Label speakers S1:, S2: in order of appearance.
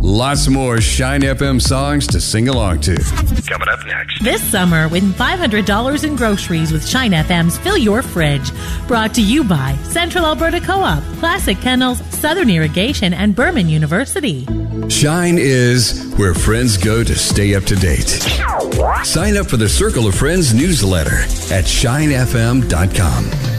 S1: Lots more Shine FM songs to sing along to.
S2: Coming up next.
S3: This summer, win $500 in groceries with Shine FM's Fill Your Fridge. Brought to you by Central Alberta Co-op, Classic Kennels, Southern Irrigation, and Berman University.
S1: Shine is where friends go to stay up to date. Sign up for the Circle of Friends newsletter at shinefm.com.